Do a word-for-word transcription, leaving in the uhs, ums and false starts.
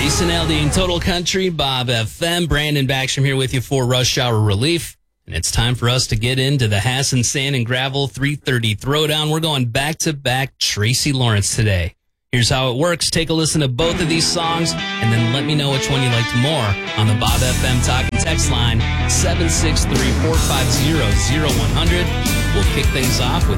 Jason Aldean, Total Country, Bob F M. Brandon Backstrom here with you for Rush Hour Relief. And it's time for us to get into the Hassan Sand and Gravel three thirty Throwdown. We're going back-to-back Tracy Lawrence today. Here's how it works. Take a listen to both of these songs, and then let me know which one you liked more on the Bob F M Talk and Text line, seven six three, four five zero, zero one zero zero. We'll kick things off with